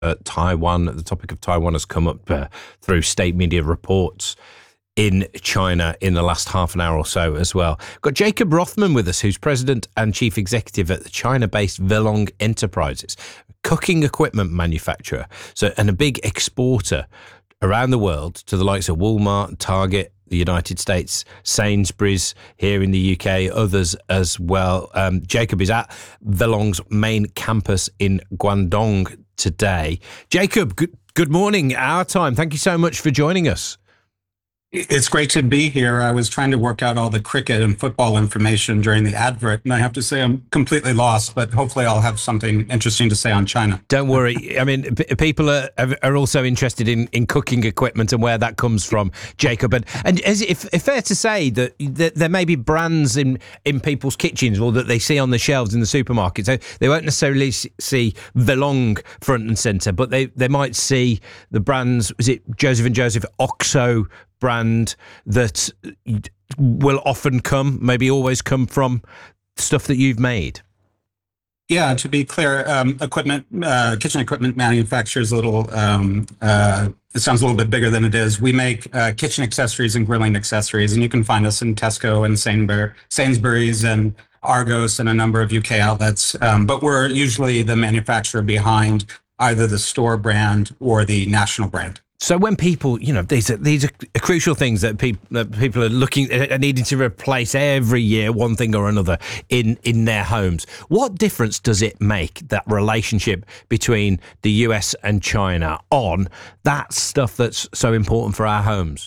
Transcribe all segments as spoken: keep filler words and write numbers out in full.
uh, Taiwan. The topic of Taiwan has come up uh, through state media reports in China in the last half an hour or so as well. Got Jacob Rothman with us, who's president and chief executive at the China-based Velong Enterprises, cooking equipment manufacturer, so and a big exporter around the world to the likes of Walmart, Target, the United States, Sainsbury's here in the U K, others as well. Um, Jacob is at Velong's main campus in Guangdong today. Jacob, good, good morning, our time. Thank you so much for joining us. It's great to be here. I was trying to work out all the cricket and football information during the advert, and I have to say I'm completely lost, but hopefully I'll have something interesting to say on China. Don't worry. I mean, p- people are are also interested in, in cooking equipment and where that comes from, Jacob. And, and is it fair to say that, that there may be brands in, in people's kitchens or that they see on the shelves in the supermarket? So they won't necessarily see Velong front and centre, but they, they might see the brands, is it Joseph and Joseph, OXO brand that will often come, maybe always come from stuff that you've made? Yeah, to be clear, um, equipment, uh, kitchen equipment manufacturers a little, um, uh, it sounds a little bit bigger than it is. We make uh, kitchen accessories and grilling accessories, and you can find us in Tesco and Sainsbury, Sainsbury's and Argos and a number of U K outlets. Um, but we're usually the manufacturer behind either the store brand or the national brand. So when people, you know, these are these are crucial things that people that people are looking are needing to replace every year, one thing or another in in their homes. What difference does it make, that relationship between the U S and China, on that stuff that's so important for our homes?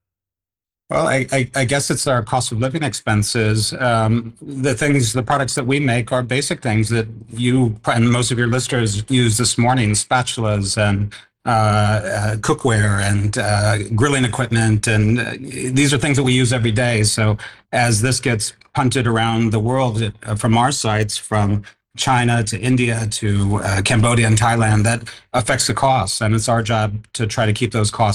Well, I, I, I guess it's our cost of living expenses. Um, the things, the products that we make are basic things that you and most of your listeners use this morning: spatulas and Uh, uh, cookware and uh, grilling equipment, and uh, these are things that we use every day. So as this gets punted around the world uh, from our sites, from China to India to uh, Cambodia and Thailand, that affects the costs, and it's our job to try to keep those costs